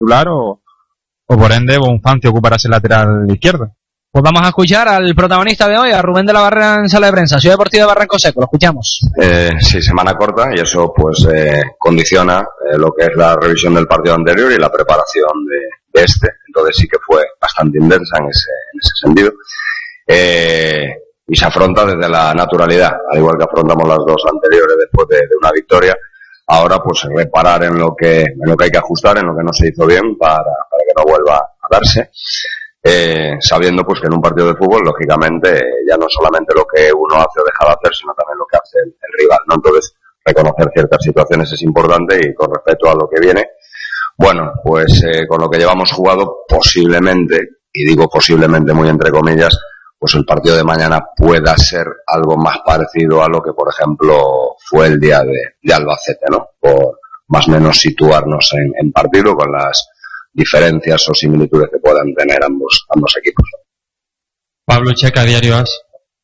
titular o por ende Bonfanti ocupará ese lateral izquierdo. Pues vamos a escuchar al protagonista de hoy, a Rubén de la Barrera en sala de prensa, Ciudad Deportiva de Barranco Seco, lo escuchamos. Sí, semana corta y eso pues condiciona lo que es la revisión del partido anterior y la preparación de este, entonces sí que fue bastante intensa en ese sentido. Y se afronta desde la naturalidad, al igual que afrontamos las dos anteriores después de una victoria. Ahora pues reparar en lo que hay que ajustar, en lo que no se hizo bien para que no vuelva a darse. Sabiendo pues que en un partido de fútbol lógicamente ya no solamente lo que uno hace o deja de hacer, sino también lo que hace el rival, ¿no? Entonces reconocer ciertas situaciones es importante y con respecto a lo que viene, bueno, pues con lo que llevamos jugado posiblemente, y digo posiblemente muy entre comillas, pues el partido de mañana pueda ser algo más parecido a lo que por ejemplo fue el día de Albacete, ¿no? Por más o menos situarnos en partido con las diferencias o similitudes que puedan tener ambos equipos. Pablo Checa, Diario AS.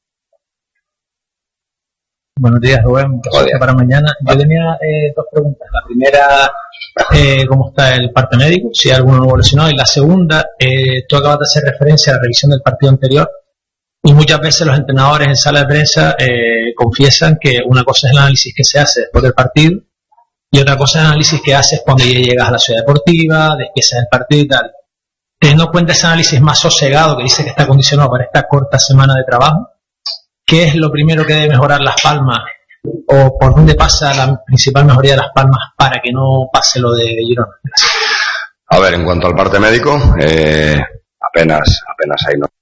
Buenos días, Rubén. Para mañana. Yo tenía dos preguntas. La primera, ¿cómo está el parte médico? Si alguno no evolucionó. Y la segunda, tú acabas de hacer referencia a la revisión del partido anterior. Y muchas veces los entrenadores en sala de prensa confiesan que una cosa es el análisis que se hace después del partido y otra cosa es el análisis que haces cuando ya llegas a la ciudad deportiva, empiezas el partido y tal. Teniendo en cuenta ese análisis más sosegado que dice que está condicionado para esta corta semana de trabajo, ¿qué es lo primero que debe mejorar Las Palmas? ¿O por dónde pasa la principal mejoría de Las Palmas para que no pase lo de Girona? A ver, en cuanto al parte médico, apenas hay